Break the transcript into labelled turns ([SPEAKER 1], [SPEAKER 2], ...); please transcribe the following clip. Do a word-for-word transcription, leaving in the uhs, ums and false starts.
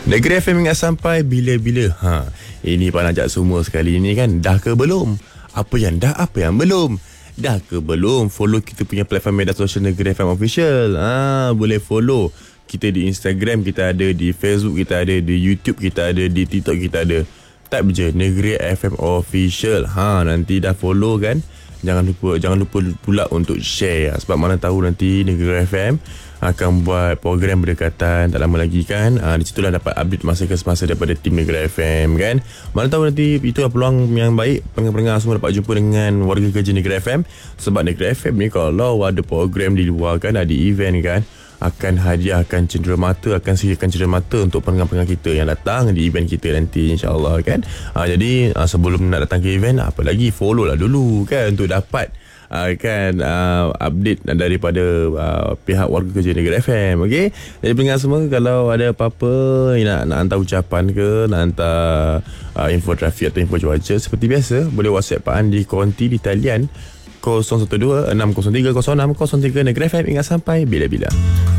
[SPEAKER 1] Negeri F M ingat sampai bila-bila. Ha, ini Pak Najak semua sekali ni kan. Dah ke belum? Apa yang dah, apa yang belum? Dah ke belum? Follow kita punya platform media sosial Negeri F M Official. Ha, boleh follow. Kita di Instagram kita ada, di Facebook kita ada, di YouTube kita ada, di TikTok kita ada. Type je Negeri F M Official. Ha, nanti dah follow kan? Jangan lupa jangan lupa pula untuk share, sebab mana tahu nanti Negeri F M akan buat program berdekatan tak lama lagi kan. Ha, di situlah dapat update masa ke semasa daripada tim Negeri F M kan. Mana tahu nanti itu peluang yang baik pendengar-pendengar semua dapat jumpa dengan warga kerja Negeri F M. Sebab Negeri F M ni kalau ada program di luar kan, ada event kan, akan hadiahkan cenderamata, akan sediakan cenderamata untuk pendengar-pendengar kita yang datang di event kita nanti, insyaAllah kan. Ha, jadi ha, sebelum nak datang ke event, apa lagi, follow lah dulu kan untuk dapat ha, kan uh, update daripada uh, pihak warga kerja Negeri F M. Okay, jadi pendengar semua, kalau ada apa-apa nak, nak hantar ucapan ke, nak hantar uh, info trafik atau info cuaca, seperti biasa boleh WhatsApp Pak Andi Konti di talian kosong satu dua enam kosong tiga kosong enam kosong tiga. Negeri F M ingat sampai bila-bila.